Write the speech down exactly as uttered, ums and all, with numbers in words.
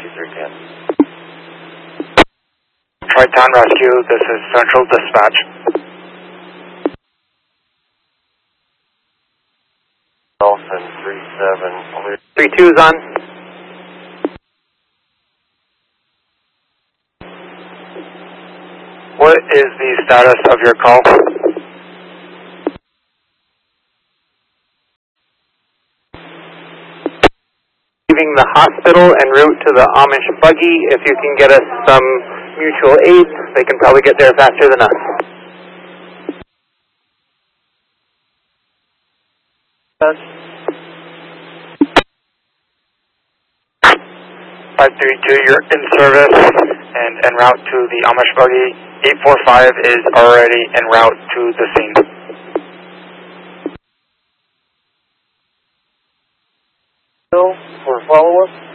three ten. Tri-Town Rescue, this is Central Dispatch. Dolphin three seven, clear. three two's on. What is the status of your call? Leaving the hospital en route to the Amish buggy. If you can get us some mutual aid, they can probably get there faster than us. five three two, you're in service and en route to the Amish buggy. eight four five is already en route to the scene. For follow-up?